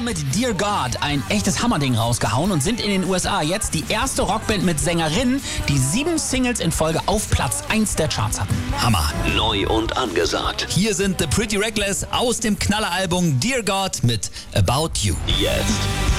mit Dear God ein echtes Hammerding rausgehauen und sind in den USA jetzt die erste Rockband mit Sängerinnen, die 7 Singles in Folge auf Platz 1 der Charts hatten. Hammer. Neu und angesagt. Hier sind The Pretty Reckless aus dem Knalleralbum Dear God mit About You. Jetzt.